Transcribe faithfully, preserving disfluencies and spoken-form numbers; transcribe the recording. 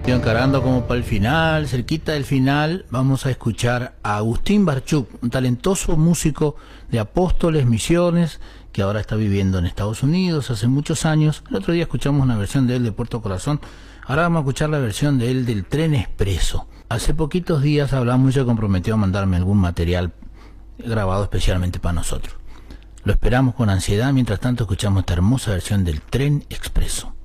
Estoy encarando como para el final, cerquita del final, vamos a escuchar a Agustín Barchuk, un talentoso músico de Apóstoles Misiones, que ahora está viviendo en Estados Unidos hace muchos años. El otro día escuchamos una versión de él de Puerto Corazón, ahora vamos a escuchar la versión de él del Tren Expreso. Hace poquitos días hablamos y se comprometió a mandarme algún material grabado especialmente para nosotros. Lo esperamos con ansiedad, mientras tanto escuchamos esta hermosa versión del Tren Expreso.